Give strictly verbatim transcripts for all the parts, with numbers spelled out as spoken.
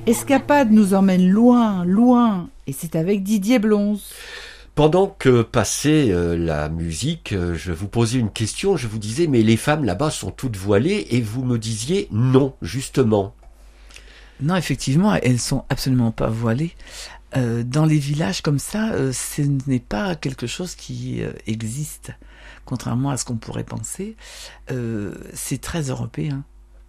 Escapade nous emmène loin, loin, et c'est avec Didier Blonze. Pendant que passait euh, la musique, euh, je vous posais une question, je vous disais, mais les femmes là-bas sont toutes voilées, et vous me disiez non, justement. Non, effectivement, elles sont absolument pas voilées. Euh, dans les villages comme ça, euh, ce n'est pas quelque chose qui euh, existe, contrairement à ce qu'on pourrait penser. Euh, c'est très européen.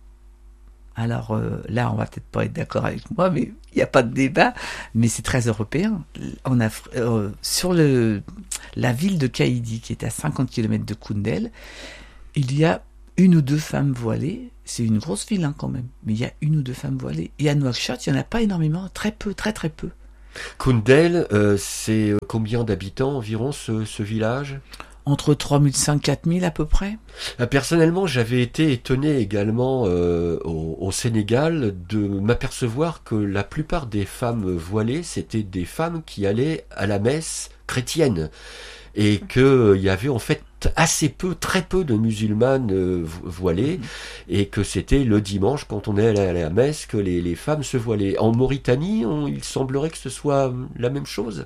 Alors euh, là, on va peut-être pas être d'accord avec moi, mais il n'y a pas de débat. Mais c'est très européen. On a, euh, sur le, la ville de Kaïdi, qui est à cinquante kilomètres de Koundel, il y a une ou deux femmes voilées. C'est une grosse ville hein, quand même, mais il y a une ou deux femmes voilées. Et à Nouakchott, il n'y en a pas énormément, très peu, très très peu. Koundel, euh, c'est combien d'habitants environ ce, ce village ? Entre trois mille cinq cents et quatre mille à peu près. Personnellement, j'avais été étonné également euh, au, au Sénégal de m'apercevoir que la plupart des femmes voilées, c'était des femmes qui allaient à la messe chrétienne. Et qu'il euh, y avait en fait assez peu, très peu de musulmanes euh, voilées, et que c'était le dimanche, quand on allait à la messe, que les, les femmes se voilaient. En Mauritanie, on, il semblerait que ce soit la même chose.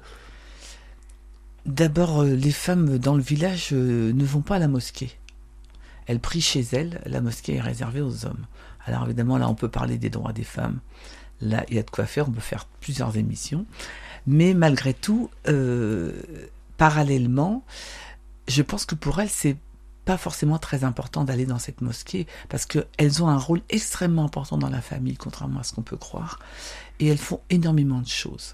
D'abord, les femmes dans le village euh, ne vont pas à la mosquée. Elles prient chez elles. La mosquée est réservée aux hommes. Alors évidemment, là, on peut parler des droits des femmes. Là, il y a de quoi faire. On peut faire plusieurs émissions. Mais malgré tout, euh, parallèlement, je pense que pour elles, c'est pas forcément très important d'aller dans cette mosquée parce qu'elles ont un rôle extrêmement important dans la famille, contrairement à ce qu'on peut croire. Et elles font énormément de choses.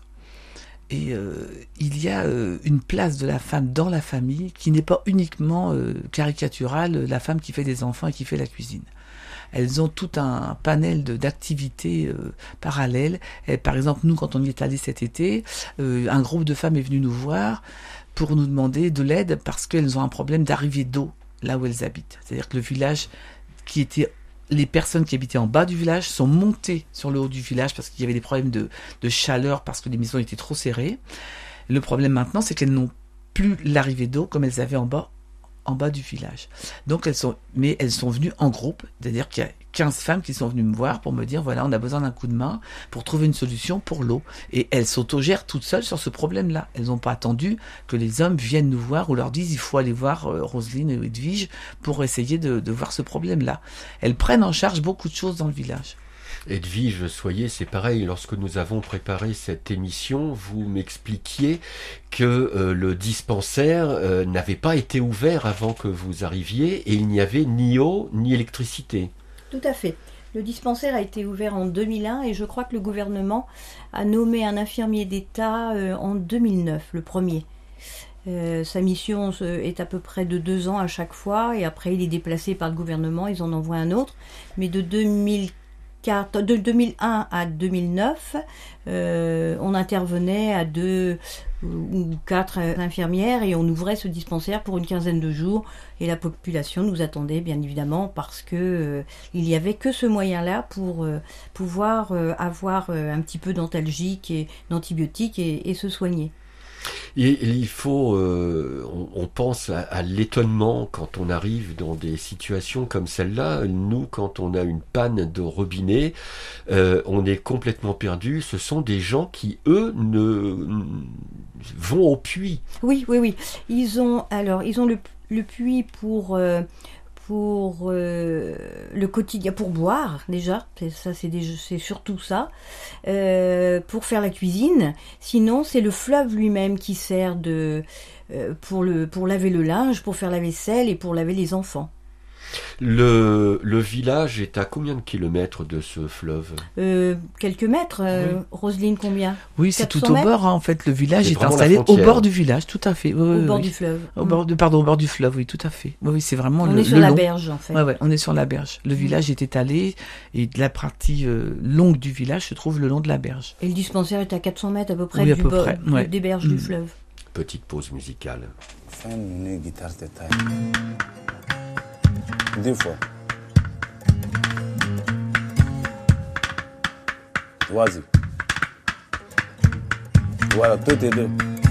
Et euh, il y a euh, une place de la femme dans la famille qui n'est pas uniquement euh, caricaturale, la femme qui fait des enfants et qui fait la cuisine. Elles ont tout un panel de, d'activités euh, parallèles. Et, par exemple, nous, quand on y est allé cet été, euh, un groupe de femmes est venu nous voir pour nous demander de l'aide parce qu'elles ont un problème d'arrivée d'eau là où elles habitent. C'est-à-dire que le village qui était... Les personnes qui habitaient en bas du village sont montées sur le haut du village parce qu'il y avait des problèmes de, de chaleur, parce que les maisons étaient trop serrées. Le problème maintenant, c'est qu'elles n'ont plus l'arrivée d'eau comme elles avaient en bas, en bas du village. Donc elles sont, mais elles sont venues en groupe, c'est-à-dire qu'il y a quinze femmes qui sont venues me voir pour me dire, voilà, on a besoin d'un coup de main pour trouver une solution pour l'eau. Et elles s'autogèrent toutes seules sur ce problème-là. Elles n'ont pas attendu que les hommes viennent nous voir ou leur disent, il faut aller voir euh, Roselyne et Edwige pour essayer de, de voir ce problème-là. Elles prennent en charge beaucoup de choses dans le village. Edwige Soyer, c'est pareil, lorsque nous avons préparé cette émission, vous m'expliquiez que euh, le dispensaire euh, n'avait pas été ouvert avant que vous arriviez et il n'y avait ni eau ni électricité. Tout à fait. Le dispensaire a été ouvert en deux mille un et je crois que le gouvernement a nommé un infirmier d'État euh, en deux mille neuf, le premier. Euh, sa mission est à peu près de deux ans à chaque fois et après il est déplacé par le gouvernement, ils en envoient un autre. Mais de deux mille quatre, de deux mille un à deux mille neuf, euh, on intervenait à deux ou quatre infirmières et on ouvrait ce dispensaire pour une quinzaine de jours et la population nous attendait bien évidemment parce que euh, il n'y avait que ce moyen-là pour euh, pouvoir euh, avoir euh, un petit peu d'antalgique et d'antibiotiques et, et se soigner. Et il faut, euh, on, on pense à, à l'étonnement quand on arrive dans des situations comme celle-là. Nous, quand on a une panne de robinet, euh, on est complètement perdu. Ce sont des gens qui, eux, ne vont au puits. Oui, oui, oui. Ils ont alors, ils ont le, le puits pour. Euh, pour euh, le quotidien, pour boire déjà, c'est, ça c'est, des, c'est surtout ça, euh, pour faire la cuisine. Sinon c'est le fleuve lui-même qui sert de euh, pour le pour laver le linge, pour faire la vaisselle et pour laver les enfants. Le, le village est à combien de kilomètres de ce fleuve ? euh, Quelques mètres. Euh, oui. Roselyne, combien ? Oui, c'est tout au mètres bord. Hein, en fait, le village c'est est installé au bord du village, tout à fait. Oui, au oui, bord oui. du fleuve. Au bord de, pardon, au bord du fleuve, oui, tout à fait. Oui, oui, c'est vraiment on le. est sur le la long. berge, en fait. Ouais, ouais, on est sur la berge. Le village est étalé et la partie euh, longue du village se trouve le long de la berge. Et le dispensaire est à quatre cents mètres à peu près oui, à du peu bord, près, ouais. des berges mmh. du fleuve. Petite pause musicale. Deux fois. Vas-y. Voilà, tout est deux.